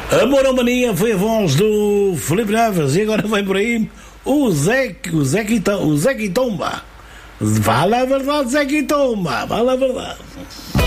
Amor ou Mania foi a voz do Filipe Neves e agora vem por aí o Zé Quitomba. Fala a verdade, Zé Quitomba, fala a verdade.